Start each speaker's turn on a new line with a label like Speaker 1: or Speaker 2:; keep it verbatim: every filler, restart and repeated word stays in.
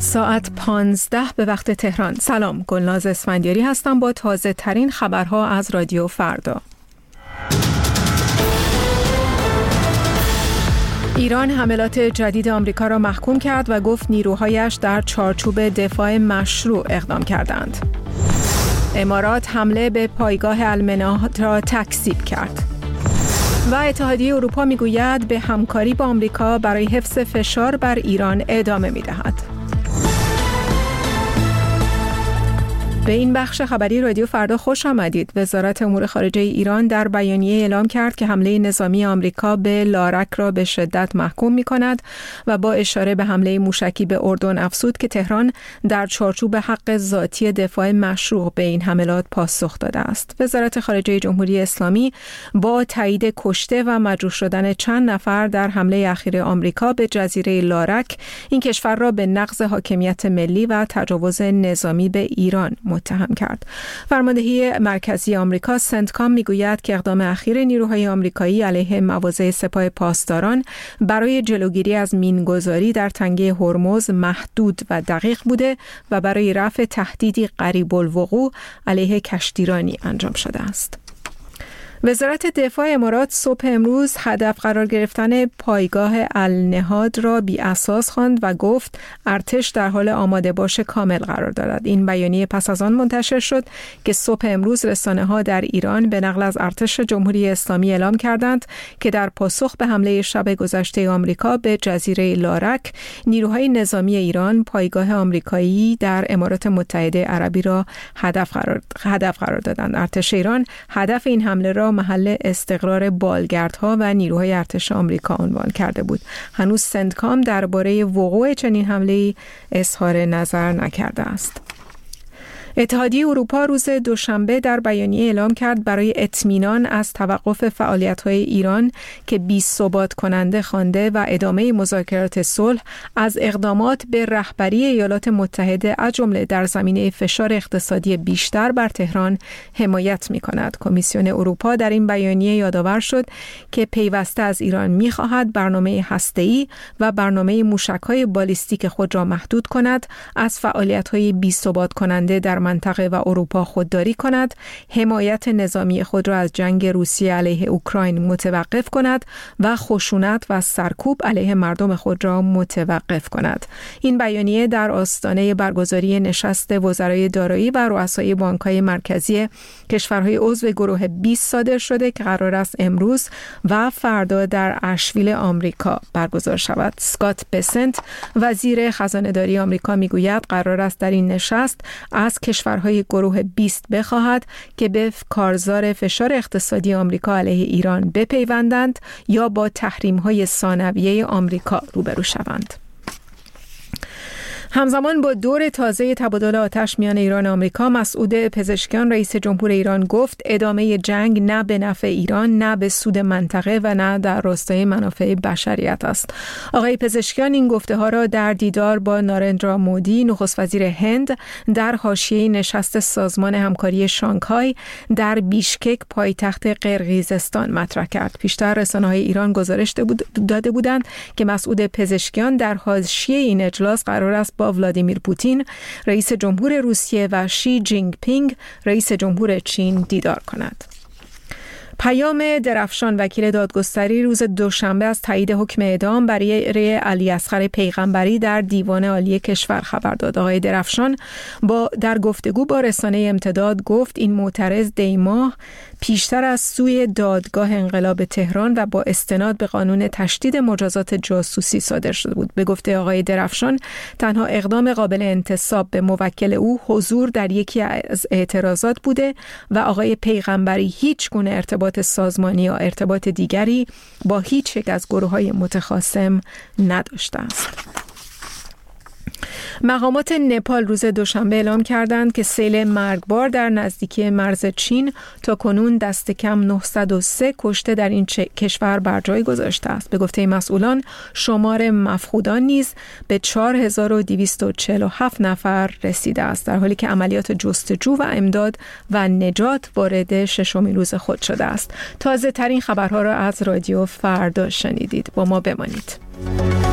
Speaker 1: ساعت پانزده به وقت تهران. سلام، گلناز اسفندیاری هستم با تازه ترین خبرها از رادیو فردا. ایران حملات جدید آمریکا را محکوم کرد و گفت نیروهایش در چارچوب دفاع مشروع اقدام کردند. امارات حمله به پایگاه المناهات را تکذیب کرد. و اتحادیه اروپا میگوید به همکاری با آمریکا برای حفظ فشار بر ایران ادامه میدهد. به این بخش خبری رادیو فردا خوش آمدید. وزارت امور خارجه ایران در بیانیه اعلام کرد که حمله نظامی آمریکا به لارک را به شدت محکوم می کند و با اشاره به حمله موشکی به اردن افزود که تهران در چارچوب حق ذاتی دفاع مشروع به این حملات پاسخ داده است. وزارت خارجه جمهوری اسلامی با تایید کشته و مجروح شدن چند نفر در حمله اخیر آمریکا به جزیره لارک این کشور را به نقض حاکمیت ملی و تجاوز نظامی به ایران متهم کرد. فرماندهی مرکزی آمریکا سنتکام میگوید که اقدام اخیر نیروهای آمریکایی علیه مواضع سپاه پاسداران برای جلوگیری از مینگذاری در تنگه هرمز محدود و دقیق بوده و برای رفع تهدیدی قریب الوقوع علیه کشتیرانی انجام شده است. وزارت دفاع امارات صبح امروز هدف قرار گرفتن پایگاه النهاد را بی اساس خواند و گفت ارتش در حال آماده باش کامل قرار دارد. این بیانیه پس از آن منتشر شد که صبح امروز رسانه‌ها در ایران به نقل از ارتش جمهوری اسلامی اعلام کردند که در پاسخ به حمله شب گذشته آمریکا به جزیره لارک، نیروهای نظامی ایران پایگاه آمریکایی در امارات متحده عربی را هدف قرار هدف قرار دادند. ارتش ایران هدف این حمله را محل استقرار بالگردها و نیروهای ارتش آمریکا عنوان کرده بود. هنوز سنتکام درباره وقوع چنین حمله‌ای اظهار نظر نکرده است. اتحادیه اروپا روز دوشنبه در بیانیه اعلام کرد برای اطمینان از توقف فعالیت‌های ایران که بی‌ثبات کننده خوانده و ادامه مذاکرات صلح از اقدامات به رهبری ایالات متحده از جمله در زمینه فشار اقتصادی بیشتر بر تهران حمایت می‌کند. کمیسیون اروپا در این بیانیه یادآور شد که پیوسته از ایران می‌خواهد برنامه هسته‌ای و برنامه موشک‌های بالیستیک خود را محدود کند، از فعالیت‌های بی‌ثبات کننده در منطقه و اروپا خودداری کند، حمایت نظامی خود را از جنگ روسیه علیه اوکراین متوقف کند و خشونت و سرکوب علیه مردم خود را متوقف کند. این بیانیه در آستانه برگزاری نشست وزرای دارایی و رؤسای بانک‌های مرکزی کشورهای عضو گروه بیست صادر شده که قرار است امروز و فردا در اشویل آمریکا برگزار شود. اسکات بسنت وزیر خزانه‌داری آمریکا میگوید قرار است در این نشست از کشورهای گروه بیست بخواهد که به کارزار فشار اقتصادی آمریکا علیه ایران بپیوندند یا با تحریم‌های ثانویه آمریکا روبرو شوند. همزمان با دور تازه تبادل آتش میان ایران و آمریکا، مسعود پزشکیان رئیس جمهور ایران گفت ادامه جنگ نه به نفع ایران، نه به سود منطقه و نه در راستای منافع بشریت است. آقای پزشکیان این گفته ها را در دیدار با نارندرا مودی نخست وزیر هند در حاشیه نشست سازمان همکاری شانگهای در بیشکک پایتخت قرقیزستان مطرح کرد. پیشتر رسانه‌های ایران گزارش داده بودند که مسعود پزشکیان در حاشیه این اجلاس قرار است با ولادیمیر پوتین رئیس جمهور روسیه و شی جینگ پینگ رئیس جمهور چین دیدار کند. پیام درفشان وکیل دادگستری روز دوشنبه از تایید حکم اعدام برای علی اصغر پیغمبری در دیوان عالی کشور خبر داد. آقای درفشان با در گفتگو با رسانه امتداد گفت این معترض دیماه پیشتر از سوی دادگاه انقلاب تهران و با استناد به قانون تشدید مجازات جاسوسی صادر شده بود. به گفته آقای درفشان تنها اقدام قابل انتساب به موکل او حضور در یکی از اعتراضات بوده و آقای پیغمبری هیچ گونه ارتباط سازمانی یا ارتباط دیگری با هیچ یک از گروه‌های متخاصم نداشته است. مقامات نپال روز دوشنبه اعلام کردند که سیل مرگبار در نزدیکی مرز چین تا کنون دست کم نهصد و سه کشته در این کشور بر جای گذاشته است. به گفته مسئولان شمار مفقودان نیز به چهار هزار و دویست و چهل و هفت نفر رسیده است، در حالی که عملیات جستجو و امداد و نجات وارد ششمین روز خود شده است. تازه ترین خبرها را از رادیو فردا شنیدید. با ما بمانید.